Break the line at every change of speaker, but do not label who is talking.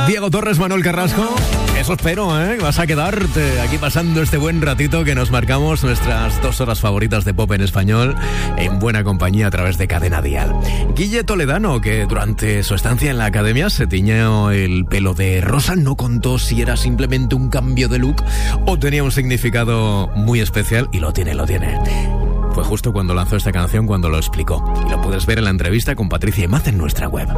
Diego Torres, Manuel Carrasco. Eso espero, ¿eh? Vas a quedarte aquí pasando este buen ratito que nos marcamos, nuestras 2 horas favoritas de pop en español, en buena compañía a través de Cadena Dial. Guille Toledano, que durante su estancia en la academia se tiñó el pelo de rosa, no contó si era simplemente un cambio de look o tenía un significado muy especial, y lo tiene. Fue justo cuando lanzó esta canción cuando lo explicó, y lo puedes ver en la entrevista con Patricia Imaz en nuestra web.